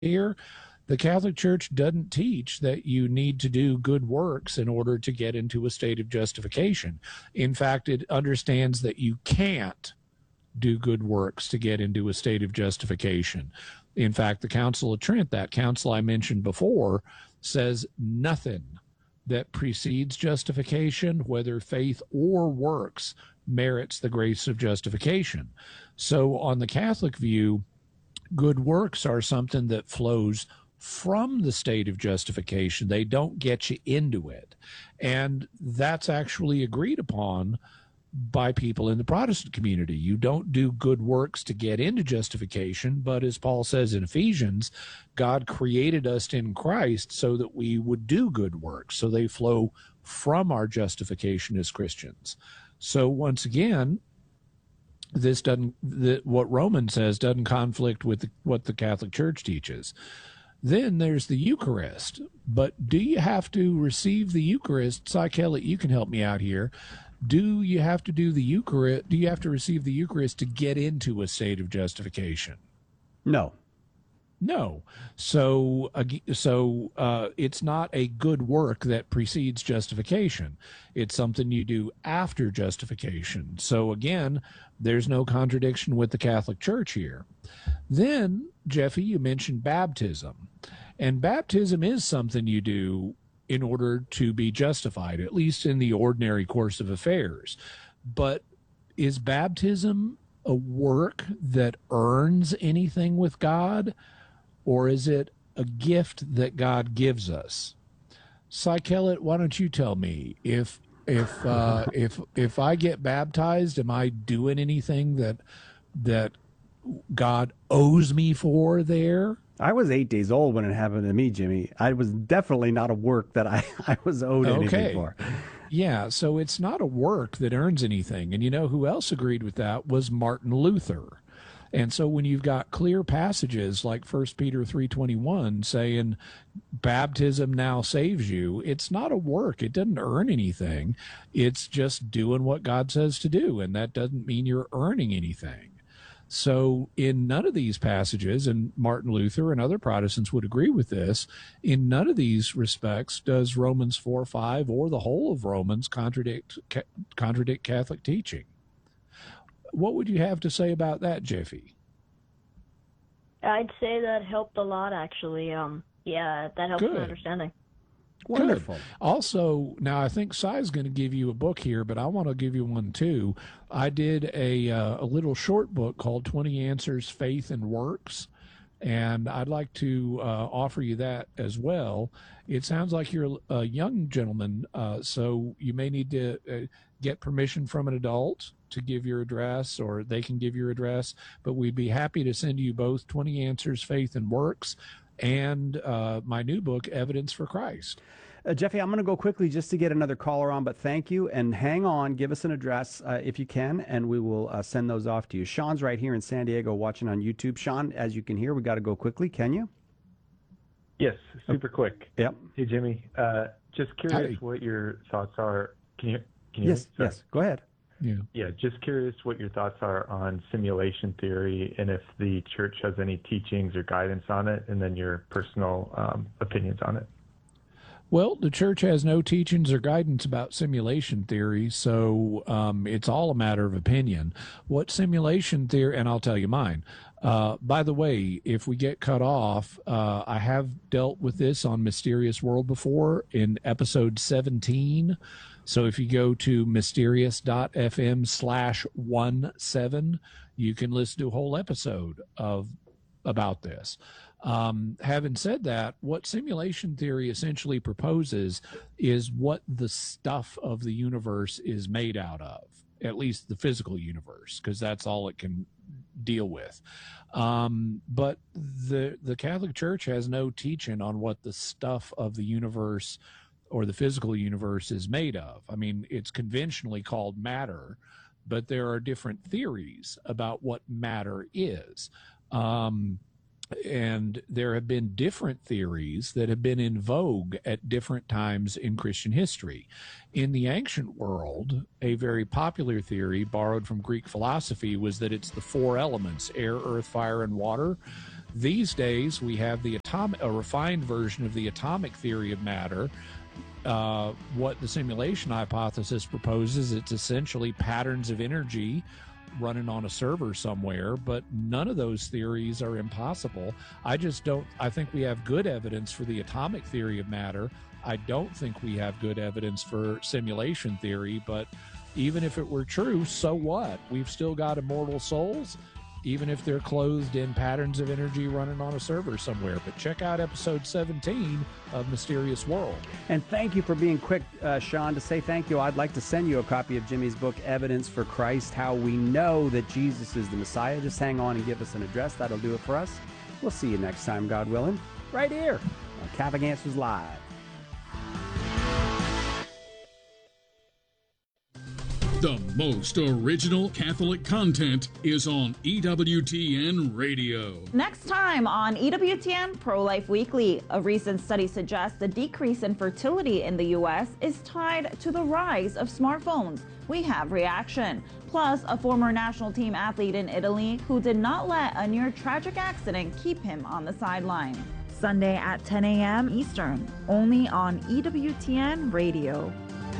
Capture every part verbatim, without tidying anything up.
here. The Catholic Church doesn't teach that you need to do good works in order to get into a state of justification. In fact, it understands that you can't do good works to get into a state of justification. In fact, the Council of Trent, that council I mentioned before, says nothing that precedes justification, whether faith or works, merits the grace of justification. So on the Catholic view, good works are something that flows from the state of justification. They don't get you into it. And that's actually agreed upon by people in the Protestant community. You don't do good works to get into justification, but as Paul says in Ephesians, God created us in Christ so that we would do good works. So they flow from our justification as Christians. So once again, this doesn't, the, what Romans says doesn't conflict with the, what the Catholic Church teaches. Then there's the Eucharist. But do you have to receive the Eucharist? Cy Kellett, you can help me out here. Do you have to do the Eucharist? Do you have to receive the Eucharist to get into a state of justification? No. No. So, so uh, it's not a good work that precedes justification. It's something you do after justification. So again, there's no contradiction with the Catholic Church here. Then, Jeffy, you mentioned baptism. And baptism is something you do in order to be justified, at least in the ordinary course of affairs. But is baptism a work that earns anything with God, or is it a gift that God gives us? Cy Kellett, why don't you tell me, if if uh, if if I get baptized, am I doing anything that that God owes me for there? I was eight days old when it happened to me, Jimmy. I was definitely not a work that I, I was owed anything okay. for. Yeah, so it's not a work that earns anything. And you know who else agreed with that was Martin Luther. And so when you've got clear passages like First Peter three twenty-one saying baptism now saves you, it's not a work. It doesn't earn anything. It's just doing what God says to do, and that doesn't mean you're earning anything. So in none of these passages, and Martin Luther and other Protestants would agree with this, in none of these respects does Romans four five or the whole of Romans contradict contradict Catholic teaching. What would you have to say about that, Jeffy? I'd say that helped a lot, actually. Um, yeah, that helps Good. my understanding. Wonderful. Good. Also, now I think Cy's going to give you a book here, but I want to give you one too. I did a uh, a little short book called twenty Answers, Faith and Works, and I'd like to uh, offer you that as well. It sounds like you're a young gentleman, uh, so you may need to uh, get permission from an adult to give your address, or they can give your address, but we'd be happy to send you both twenty Answers, Faith and Works, and uh, my new book, Evidence for Christ. Uh, Jeffy, I'm going to go quickly just to get another caller on, but thank you. And hang on, give us an address uh, if you can, and we will uh, send those off to you. Sean's right here in San Diego watching on YouTube. Sean, as you can hear, we got to go quickly. Can you? Yes, super quick. Yep. Hey, Jimmy, uh, just curious Hi. what your thoughts are. Can you, can you Yes, hear me? Sorry. yes. Go ahead. Yeah. Yeah, just curious what your thoughts are on simulation theory and if the church has any teachings or guidance on it, and then your personal um, opinions on it. Well, the church has no teachings or guidance about simulation theory, so um, it's all a matter of opinion. What simulation theory, and I'll tell you mine. Uh, by the way, if we get cut off, uh, I have dealt with this on Mysterious World before in episode seventeen. So if you go to mysterious.fm slash one seven, you can listen to a whole episode of about this. Um, having said that, what simulation theory essentially proposes is what the stuff of the universe is made out of, at least the physical universe, because that's all it can deal with. Um, but the the Catholic Church has no teaching on what the stuff of the universe or the physical universe is made of. I mean, it's conventionally called matter, but there are different theories about what matter is. Um, And there have been different theories that have been in vogue at different times in Christian history. In the ancient world, a very popular theory borrowed from Greek philosophy was that it's the four elements, air, earth, fire, and water. These days, we have the atomic, a refined version of the atomic theory of matter. Uh, what the simulation hypothesis proposes, it's essentially patterns of energy running on a server somewhere, but none of those theories are impossible. I just don't, I think we have good evidence for the atomic theory of matter. I don't think we have good evidence for simulation theory, but even if it were true, so what? We've still got immortal souls, even if they're clothed in patterns of energy running on a server somewhere. But check out episode seventeen of Mysterious World. And thank you for being quick, uh, Sean, to say thank you. I'd like to send you a copy of Jimmy's book, Evidence for Christ, How We Know That Jesus is the Messiah. Just hang on and give us an address. That'll do it for us. We'll see you next time, God willing, right here on Catholic Answers Live. The most original Catholic content is on E W T N Radio. Next time on E W T N Pro-Life Weekly, a recent study suggests the decrease in fertility in the U S is tied to the rise of smartphones. We have reaction. Plus, a former national team athlete in Italy who did not let a near tragic accident keep him on the sideline. Sunday at ten a m Eastern, only on E W T N Radio.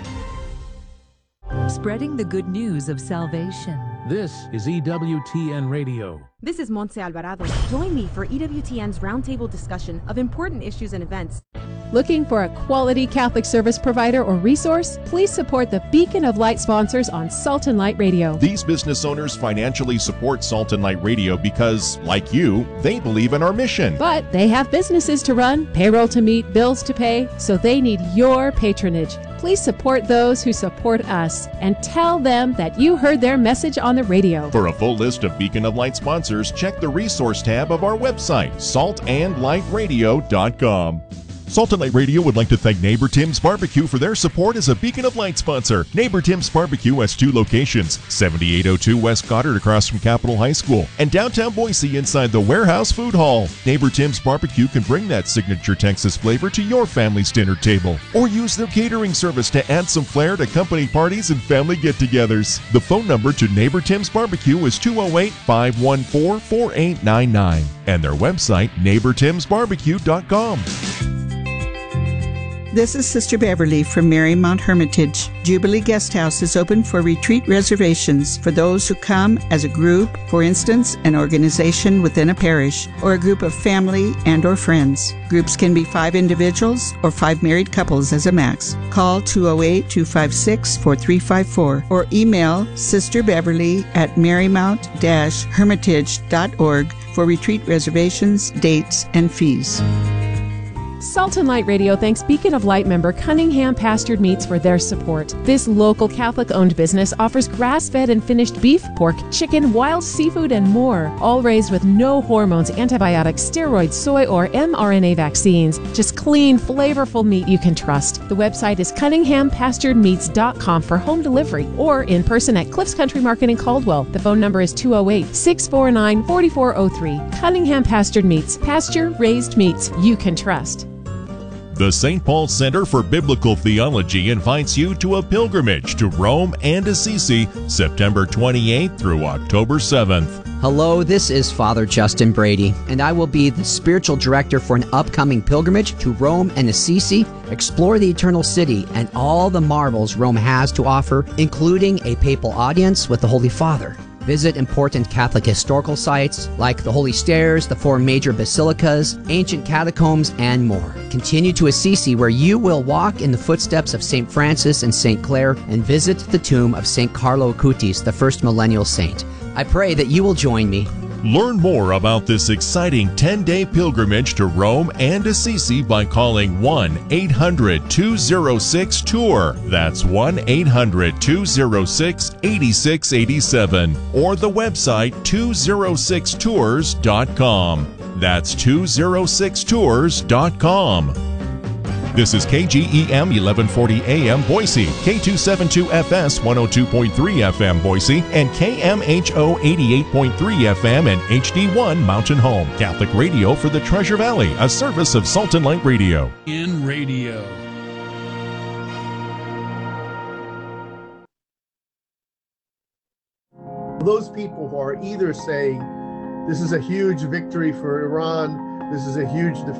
Spreading the good news of salvation. This is E W T N Radio. This is Montse Alvarado. Join me for E W T N's roundtable discussion of important issues and events. Looking for a quality Catholic service provider or resource? Please support the Beacon of Light sponsors on Salt and Light Radio. These business owners financially support Salt and Light Radio because, like you, they believe in our mission. But they have businesses to run, payroll to meet, bills to pay, so they need your patronage. Please support those who support us and tell them that you heard their message on the radio. For a full list of Beacon of Light sponsors, check the resource tab of our website, salt and light radio dot com. Salt and Light Radio would like to thank Neighbor Tim's Barbecue for their support as a Beacon of Light sponsor. Neighbor Tim's Barbecue has two locations, seventy-eight oh two West Goddard across from Capitol High School, and downtown Boise inside the Warehouse Food Hall. Neighbor Tim's Barbecue can bring that signature Texas flavor to your family's dinner table, or use their catering service to add some flair to company parties and family get-togethers. The phone number to Neighbor Tim's Barbecue is two oh eight, five one four, four eight nine nine, and their website, neighbor tims barbecue dot com. This is Sister Beverly from Marymount Hermitage. Jubilee Guest House is open for retreat reservations for those who come as a group, for instance, an organization within a parish, or a group of family and or friends. Groups can be five individuals or five married couples as a max. Call two oh eight, two five six, four three five four or email Sister Beverly at marymount dash hermitage dot org for retreat reservations, dates, and fees. Salt and Light Radio thanks Beacon of Light member Cunningham Pastured Meats for their support. This local Catholic-owned business offers grass-fed and finished beef, pork, chicken, wild seafood, and more, all raised with no hormones, antibiotics, steroids, soy, or mRNA vaccines. Just clean, flavorful meat you can trust. The website is cunningham pastured meats dot com for home delivery or in person at Cliffs Country Market in Caldwell. The phone number is two oh eight, six four nine, four four oh three. Cunningham Pastured Meats. Pasture-raised meats you can trust. The Saint Paul Center for Biblical Theology invites you to a pilgrimage to Rome and Assisi, September twenty-eighth through October seventh. Hello, this is Father Justin Brady, and I will be the spiritual director for an upcoming pilgrimage to Rome and Assisi. Explore the Eternal City and all the marvels Rome has to offer, including a papal audience with the Holy Father. Visit important Catholic historical sites like the Holy Stairs, the four major basilicas, ancient catacombs, and more. Continue to Assisi, where you will walk in the footsteps of Saint Francis and Saint Clare and visit the tomb of Saint Carlo Acutis, the first millennial saint. I pray that you will join me. Learn more about this exciting ten-day pilgrimage to Rome and Assisi by calling one eight hundred, two oh six, tour. That's one eight hundred, two oh six, eight six eight seven or the website two oh six tours dot com. That's two oh six tours dot com. This is K G E M eleven forty A M Boise, K two seventy-two F S one oh two point three F M Boise, and K M H O eighty-eight point three F M and H D one Mountain Home. Catholic radio for the Treasure Valley, a service of Salt and Light Radio. In radio. Those people who are either saying This is a huge victory for Iran. This is a huge